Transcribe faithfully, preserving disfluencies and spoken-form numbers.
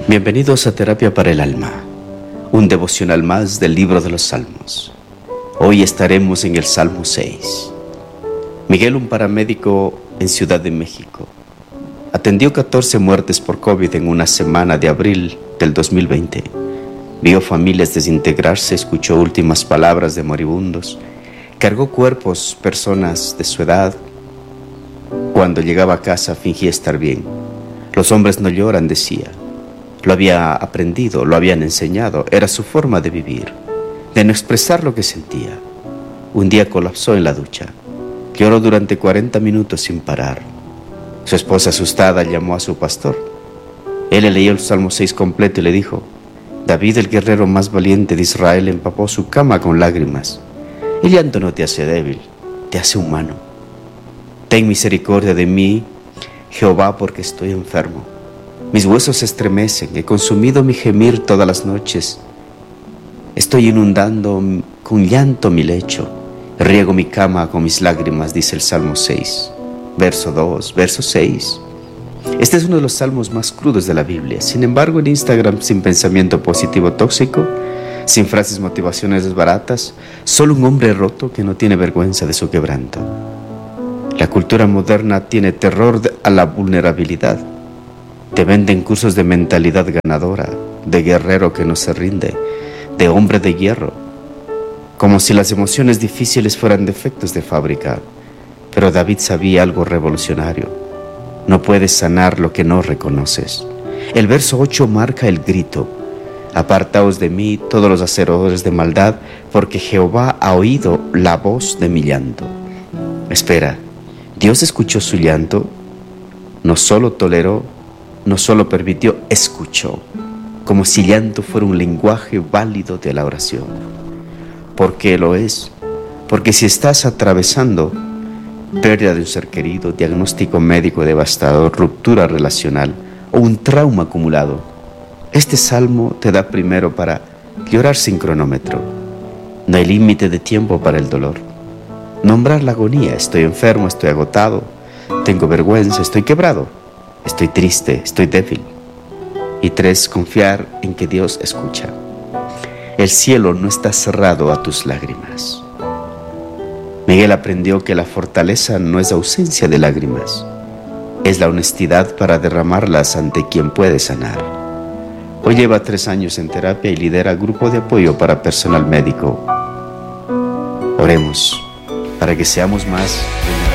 Bienvenidos a Terapia para el Alma, un devocional más del libro de los Salmos. Hoy estaremos en el Salmo seis. Miguel, un paramédico en Ciudad de México, atendió catorce muertes por COVID en una semana de abril del dos mil veinte. Vio familias desintegrarse, escuchó últimas palabras de moribundos, cargó cuerpos, personas de su edad. Cuando llegaba a casa fingía estar bien. Los hombres no lloran, decía. Lo había aprendido, lo habían enseñado, era su forma de vivir, de no expresar lo que sentía. Un día colapsó en la ducha, lloró durante cuarenta minutos sin parar. Su esposa, asustada, llamó a su pastor. Él le leyó el Salmo seis completo y le dijo: David, el guerrero más valiente de Israel, empapó su cama con lágrimas. El llanto no te hace débil, te hace humano. Ten misericordia de mí, Jehová, porque estoy enfermo. Mis huesos se estremecen, he consumido mi gemir todas las noches. Estoy inundando con llanto mi lecho, riego mi cama con mis lágrimas, dice el Salmo seis, verso dos, verso seis. Este es uno de los salmos más crudos de la Biblia. Sin embargo, en Instagram, sin pensamiento positivo tóxico, sin frases motivacionales baratas, solo un hombre roto que no tiene vergüenza de su quebranto. La cultura moderna tiene terror a la vulnerabilidad. Te venden cursos de mentalidad ganadora, de guerrero que no se rinde, de hombre de hierro, como si las emociones difíciles fueran defectos de fábrica. Pero David sabía algo revolucionario: no puedes sanar lo que no reconoces. El verso ocho marca el grito: apartaos de mí todos los hacedores de maldad, porque Jehová ha oído la voz de mi llanto. Espera, ¿Dios escuchó su llanto? No solo toleró, no solo permitió, escuchó, como si llanto fuera un lenguaje válido de la oración. ¿Por qué lo es? Porque si estás atravesando pérdida de un ser querido, diagnóstico médico devastador, ruptura relacional o un trauma acumulado, este salmo te da primero para llorar sin cronómetro. No hay límite de tiempo para el dolor. Nombrar la agonía: estoy enfermo, estoy agotado, tengo vergüenza, estoy quebrado, estoy triste, estoy débil. Y tres, confiar en que Dios escucha. El cielo no está cerrado a tus lágrimas. Miguel aprendió que la fortaleza no es ausencia de lágrimas, es la honestidad para derramarlas ante quien puede sanar. Hoy lleva tres años en terapia y lidera grupo de apoyo para personal médico. Oremos para que seamos más